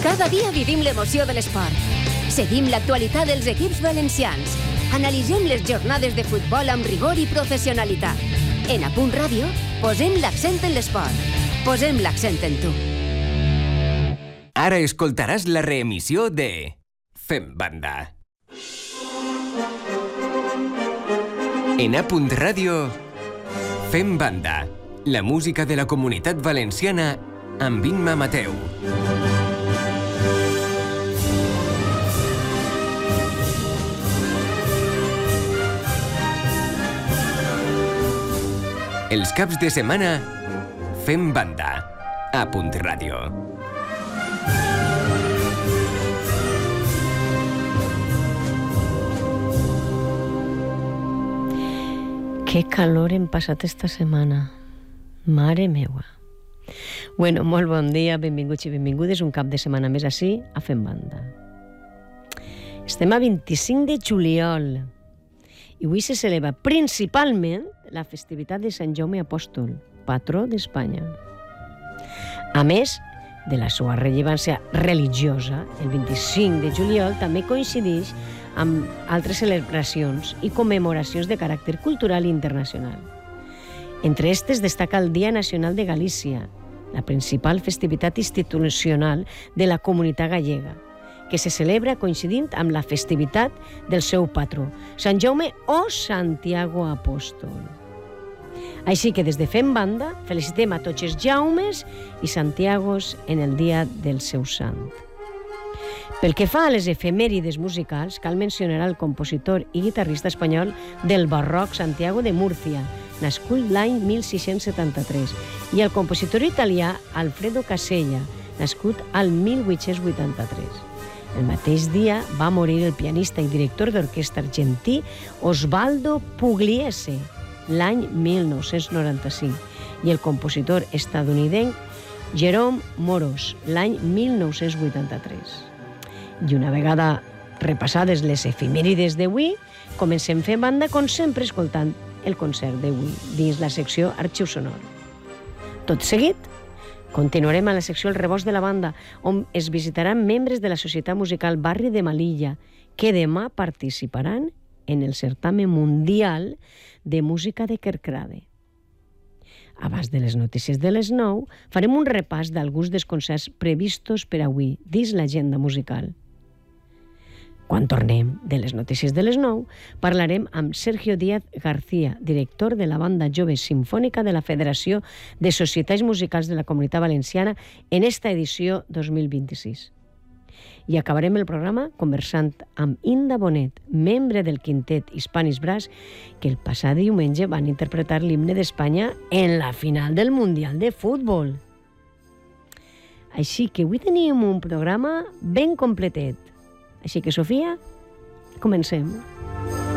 Cada dia vivim l'emoció de l'esport. Seguim l'actualitat dels equips valencians. Analitzem les jornades de futbol amb rigor i professionalitat. En A Punt Ràdio posem l'accent en l'esport. Posem l'accent en tu. Ara escoltaràs la reemissió de Fem Banda. En A Punt Ràdio, Fem Banda, la música de la comunitat valenciana amb Imma Mateu. Els caps de setmana, Fem Banda, A Punt Ràdio. Que calor hem passat esta setmana. Mare meua. Bueno, molt bon dia, benvinguts i benvingudes un cap de setmana més ací a Fem Banda. Estem a 25 de juliol i avui se celebra principalment la festivitat de Sant Jaume Apòstol, patró d'Espanya. A més de la seva rellevància religiosa, el 25 de juliol també coincideix amb altres celebracions i commemoracions de caràcter cultural i internacional. Entre aquestes destaca el Dia Nacional de Galícia, la principal festivitat institucional de la comunitat gallega, que se celebra coincidint amb la festivitat del seu patró, Sant Jaume o Santiago Apòstol. Així que des de Fem Banda felicitem a tots els Jaumes i Santiagos en el dia del seu sant. Pel que fa a les efemèrides musicals, cal mencionar el compositor i guitarrista espanyol del barroc Santiago de Múrcia, nascut l'any 1673, i el compositor italià Alfredo Casella, nascut al 1883. El mateix dia va morir el pianista i director d'orquestra argentí Osvaldo Pugliese, l'any 1995, i el compositor estatunidenc Jerome Moros, l'any 1983. I una vegada repassades les efemèrides d'avui, comencem Fem Banda, com sempre, escoltant el concert d'avui, dins la secció Arxiu Sonor. Tot seguit, continuarem a la secció El Rebost de la Banda, on es visitaran membres de la Societat Musical Barri de Melilla, que demà participaran en el certamen mundial de música de Kerkrade. Abans de les notícies de les 9, farem un repàs d'alguns dels concerts previstos per avui dins l'agenda musical. Quan tornem de les notícies de les 9, parlarem amb Sergio Díaz García, director de la Banda Jove Simfònica de la Federació de Societats Musicals de la Comunitat Valenciana en esta edició 2026. I acabarem el programa conversant amb Inda Bonet, membre del quintet Hispanis Brass, que el passat diumenge van interpretar l'himne d'Espanya en la final del Mundial de Futbol. Així que avui tenim un programa ben completet. Així que, Sofia, comencem.